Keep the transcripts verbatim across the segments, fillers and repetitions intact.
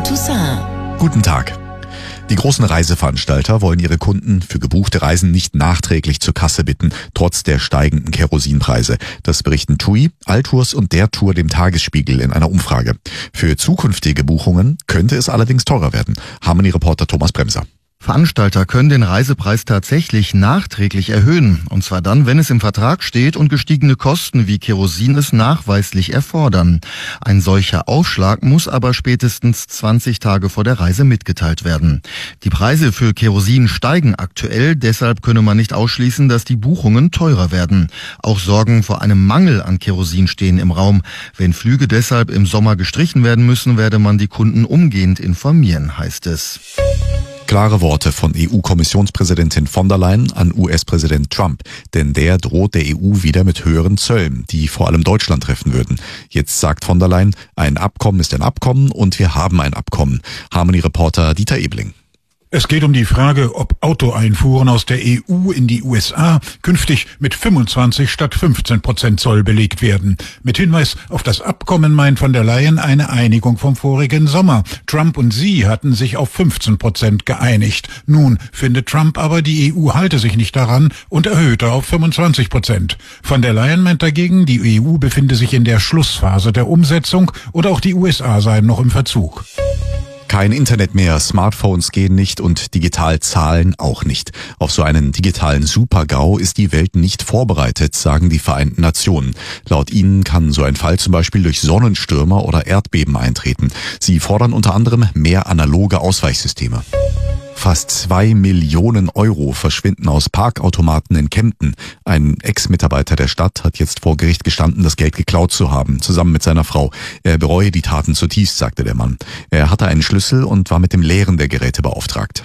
Toussaint. Guten Tag. Die großen Reiseveranstalter wollen ihre Kunden für gebuchte Reisen nicht nachträglich zur Kasse bitten, trotz der steigenden Kerosinpreise. Das berichten T U I, Altours und der Tour dem Tagesspiegel in einer Umfrage. Für zukünftige Buchungen könnte es allerdings teurer werden. Harmony-Reporter Thomas Bremser. Veranstalter können den Reisepreis tatsächlich nachträglich erhöhen. Und zwar dann, wenn es im Vertrag steht und gestiegene Kosten wie Kerosin es nachweislich erfordern. Ein solcher Aufschlag muss aber spätestens zwanzig Tage vor der Reise mitgeteilt werden. Die Preise für Kerosin steigen aktuell, deshalb könne man nicht ausschließen, dass die Buchungen teurer werden. Auch Sorgen vor einem Mangel an Kerosin stehen im Raum. Wenn Flüge deshalb im Sommer gestrichen werden müssen, werde man die Kunden umgehend informieren, heißt es. Klare Worte von E U-Kommissionspräsidentin von der Leyen an U S-Präsident Trump. Denn der droht der E U wieder mit höheren Zöllen, die vor allem Deutschland treffen würden. Jetzt sagt von der Leyen, ein Abkommen ist ein Abkommen und wir haben ein Abkommen. Harmony-Reporter Dieter Ebling. Es geht um die Frage, ob Autoeinfuhren aus der E U in die U S A künftig mit fünfundzwanzig statt fünfzehn Prozent Zoll belegt werden. Mit Hinweis auf das Abkommen meint von der Leyen eine Einigung vom vorigen Sommer. Trump und sie hatten sich auf fünfzehn Prozent geeinigt. Nun findet Trump aber, die E U halte sich nicht daran und erhöhte auf fünfundzwanzig Prozent. Von der Leyen meint dagegen, die E U befinde sich in der Schlussphase der Umsetzung und auch die U S A seien noch im Verzug. Kein Internet mehr, Smartphones gehen nicht und digital zahlen auch nicht. Auf so einen digitalen Super-GAU ist die Welt nicht vorbereitet, sagen die Vereinten Nationen. Laut ihnen kann so ein Fall zum Beispiel durch Sonnenstürme oder Erdbeben eintreten. Sie fordern unter anderem mehr analoge Ausweichsysteme. Fast zwei Millionen Euro verschwinden aus Parkautomaten in Kempten. Ein Ex-Mitarbeiter der Stadt hat jetzt vor Gericht gestanden, das Geld geklaut zu haben, zusammen mit seiner Frau. Er bereue die Taten zutiefst, sagte der Mann. Er hatte einen Schlüssel und war mit dem Leeren der Geräte beauftragt.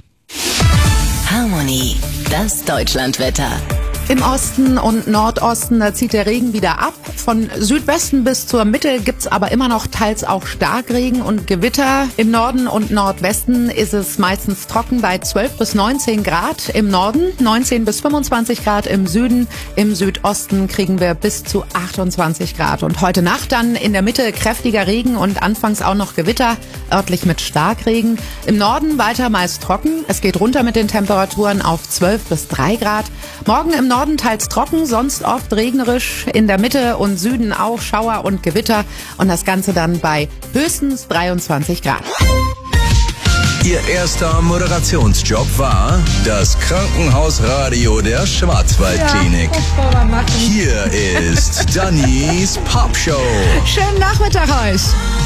Harmony, das Deutschlandwetter. Im Osten und Nordosten, da zieht der Regen wieder ab. Von Südwesten bis zur Mitte gibt's aber immer noch teils auch Starkregen und Gewitter. Im Norden und Nordwesten ist es meistens trocken bei zwölf bis neunzehn Grad. Im Norden neunzehn bis fünfundzwanzig Grad, im Süden, im Südosten kriegen wir bis zu achtundzwanzig Grad. Und heute Nacht dann in der Mitte kräftiger Regen und anfangs auch noch Gewitter, örtlich mit Starkregen. Im Norden weiter meist trocken. Es geht runter mit den Temperaturen auf zwölf bis drei Grad. Morgen im Norden teils trocken, sonst oft regnerisch. In der Mitte und Süden auch Schauer und Gewitter. Und das Ganze dann bei höchstens dreiundzwanzig Grad. Ihr erster Moderationsjob war das Krankenhausradio der Schwarzwaldklinik. Ja, hier ist Dannys Popshow. schönen Nachmittag euch.